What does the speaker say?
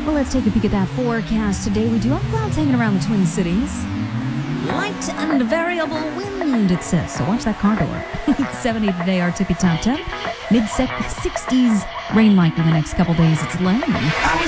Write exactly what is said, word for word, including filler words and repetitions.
Well, let's take a peek at that forecast today. We do have clouds hanging around the Twin Cities. Light and variable wind, it says. So watch that car door. seventy today, our tippy top temp. Mid-sixties, rain likely the next couple days. It's Len.